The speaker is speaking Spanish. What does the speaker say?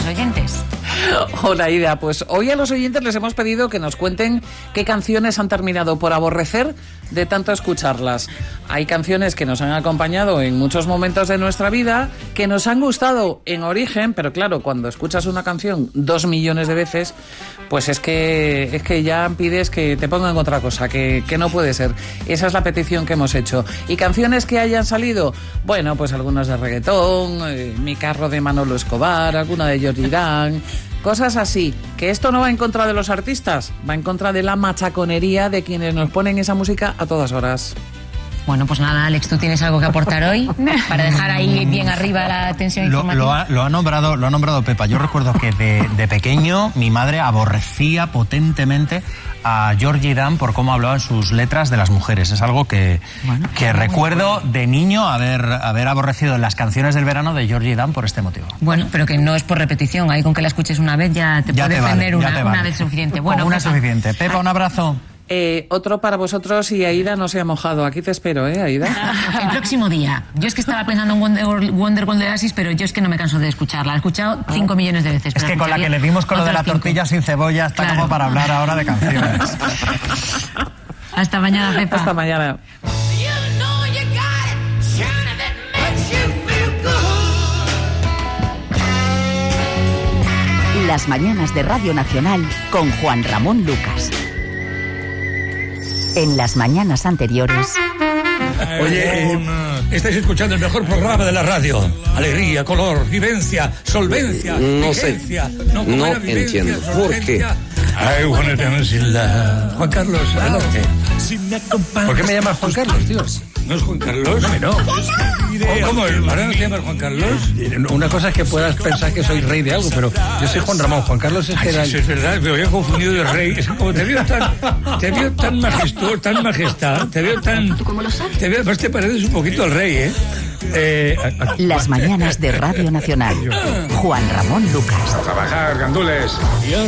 oyentes. Hola, Aida. Pues hoy a los oyentes les hemos pedido que nos cuenten qué canciones han terminado por aborrecer de tanto escucharlas. Hay canciones que nos han acompañado en muchos momentos de nuestra vida, que nos han gustado en origen, pero claro, cuando escuchas una canción 2 millones de veces, pues es que ya pides que te pongan otra cosa, que no puede ser. Esa es la petición que hemos hecho. Y canciones que hayan salido, bueno, pues algunas de reggaetón, Mi carro de Manolo Escobar, alguna de Georgie Dan, cosas así. Que esto no va en contra de los artistas, va en contra de la machaconería de quienes nos ponen esa música a todas horas. Bueno, pues nada, Alex, ¿tú tienes algo que aportar hoy para dejar ahí bien arriba la tensión informativa? Lo ha nombrado Pepa. Yo recuerdo que de pequeño mi madre aborrecía potentemente a Georgie Dan por cómo hablaba en sus letras de las mujeres. Es algo que recuerdo de niño haber aborrecido las canciones del verano de Georgie Dan por este motivo. Bueno, pero que no es por repetición. Ahí con que la escuches una vez ya te puede defender una vez suficiente. Bueno, una suficiente. Pepa, un abrazo. Otro para vosotros y Aida no se ha mojado. Aquí te espero, Aida. El próximo día. Yo es que estaba pensando en Wonder Oasis, pero yo es que no me canso de escucharla. La he escuchado 5 millones de veces. Es que con la que le dimos con lo de la tortilla sin cebolla está claro, como para hablar ahora de canciones. Hasta mañana, Pepa. Hasta mañana. Las mañanas de Radio Nacional con Juan Ramón Lucas. En las mañanas anteriores. Oye, estáis escuchando el mejor programa de la radio. Alegría, color, vivencia, solvencia. No vigencia. sé, no entiendo. ¿Por qué? I wanna dance in love. Juan Carlos, adelante. ¿Por qué me llamas Juan Carlos, tío? ¿No es Juan Carlos? No. ¿Cómo? ¿Ahora no te llamas Juan Carlos? Una cosa es que puedas pensar que soy rey de algo, pero yo soy Juan Ramón. Juan Carlos es que era... Sí, es verdad, me había confundido de rey. Es como te veo tan majestuoso, tan majestad, te veo tan... ¿Tú cómo lo sabes? Pues te pareces un poquito al rey, Las mañanas de Radio Nacional. Juan Ramón Lucas. A trabajar, gandules. Dios.